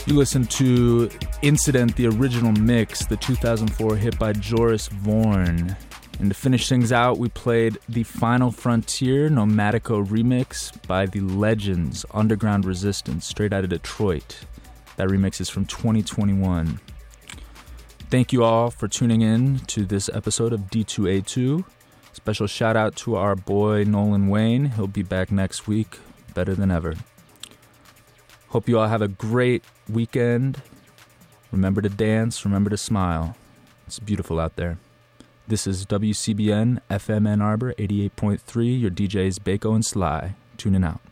You listened to Incident, the original mix, the 2004 hit by Joris Voorn. And to finish things out, we played The Final Frontier Nomadico remix by the Legends, Underground Resistance, straight out of Detroit. That remix is from 2021. Thank you all for tuning in to this episode of D2A2. Special shout out to our boy Nolan Wayne. He'll be back next week, better than ever. Hope you all have a great weekend. Remember to dance, remember to smile. It's beautiful out there. This is WCBN FM Ann Arbor 88.3. Your DJs Bako and Sly. Tuning out.